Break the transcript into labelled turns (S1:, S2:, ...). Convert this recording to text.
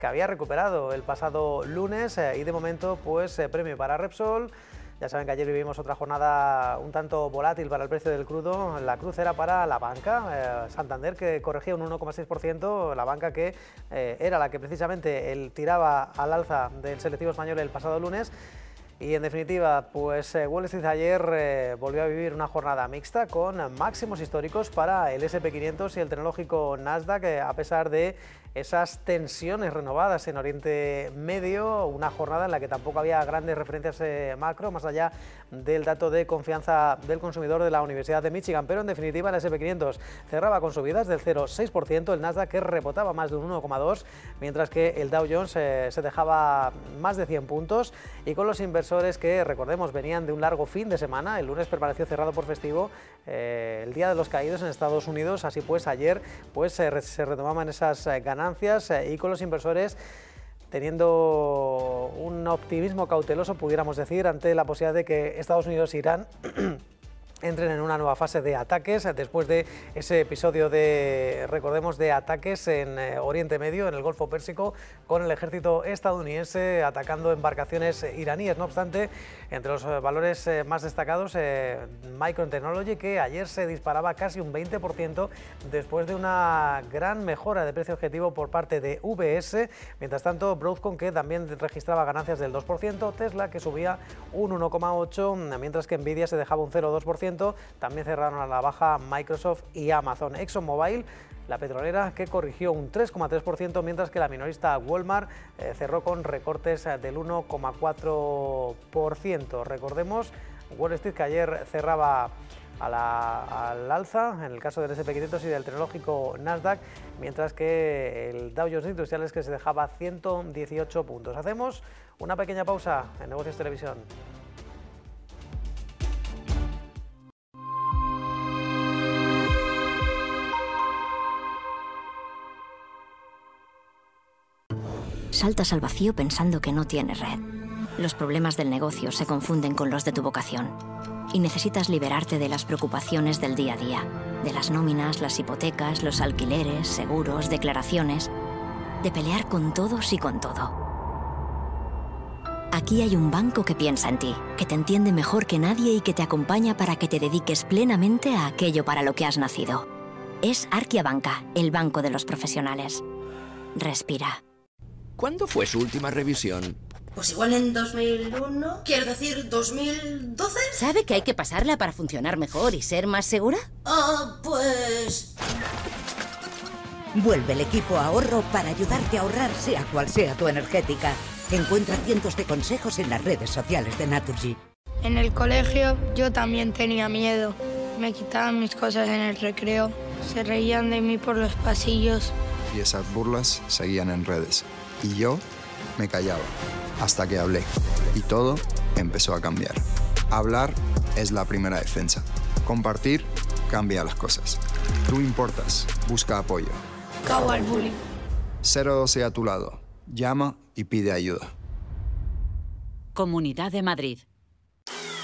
S1: que había recuperado el pasado lunes y de momento pues premio para Repsol. Ya saben que ayer vivimos otra jornada un tanto volátil para el precio del crudo. La cruz era para la banca, Santander, que corregía un 1,6%, la banca que era la que precisamente tiraba al alza del selectivo español el pasado lunes. Y en definitiva, pues Wall Street ayer volvió a vivir una jornada mixta con máximos históricos para el S&P 500 y el tecnológico Nasdaq, a pesar de esas tensiones renovadas en Oriente Medio, una jornada en la que tampoco había grandes referencias macro, más allá del dato de confianza del consumidor de la Universidad de Michigan. Pero en definitiva el S&P 500 cerraba con subidas del 0,6%, el Nasdaq que rebotaba más de un 1,2%, mientras que el Dow Jones se dejaba más de 100 puntos, y con los inversores que, recordemos, venían de un largo fin de semana. El lunes permaneció cerrado por festivo, el Día de los Caídos en Estados Unidos. Así pues, ayer pues se retomaban esas ganancias y con los inversores teniendo un optimismo cauteloso, pudiéramos decir, ante la posibilidad de que Estados Unidos e Irán entren en una nueva fase de ataques después de ese episodio recordemos, de ataques en Oriente Medio, en el Golfo Pérsico, con el ejército estadounidense atacando embarcaciones iraníes. No obstante, entre los valores más destacados, Micron Technology, que ayer se disparaba casi un 20% después de una gran mejora de precio objetivo por parte de UBS. Mientras tanto, Broadcom, que también registraba ganancias del 2%, Tesla, que subía un 1,8%, mientras que Nvidia se dejaba un 0,2%. También cerraron a la baja Microsoft y Amazon. ExxonMobil, la petrolera, que corrigió un 3,3%, mientras que la minorista Walmart cerró con recortes del 1,4%. Recordemos, Wall Street, que ayer cerraba al alza en el caso del S&P 500 y del tecnológico Nasdaq, mientras que el Dow Jones Industriales, que se dejaba 118 puntos. Hacemos una pequeña pausa en Negocios Televisión.
S2: Saltas al vacío pensando que no tienes red. Los problemas del negocio se confunden con los de tu vocación. Y necesitas liberarte de las preocupaciones del día a día. De las nóminas, las hipotecas, los alquileres, seguros, declaraciones. De pelear con todos y con todo. Aquí hay un banco que piensa en ti, que te entiende mejor que nadie y que te acompaña para que te dediques plenamente a aquello para lo que has nacido. Es Arkia Banca, el banco de los profesionales. Respira.
S3: ¿Cuándo fue su última revisión?
S4: Pues igual en 2001, quiero decir 2012.
S5: ¿Sabe que hay que pasarla para funcionar mejor y ser más segura?
S4: Pues...
S6: Vuelve el equipo ahorro para ayudarte a ahorrar, sea cual sea tu energética. Encuentra cientos de consejos en las redes sociales de Naturgy.
S7: En el colegio yo también tenía miedo. Me quitaban mis cosas en el recreo, se reían de mí por los pasillos.
S8: Y esas burlas seguían en redes. Y yo me callaba, hasta que hablé. Y todo empezó a cambiar. Hablar es la primera defensa. Compartir cambia las cosas. Tú importas, busca apoyo.
S7: Cabo al bullying.
S8: 012 a tu lado. Llama y pide ayuda.
S9: Comunidad de Madrid.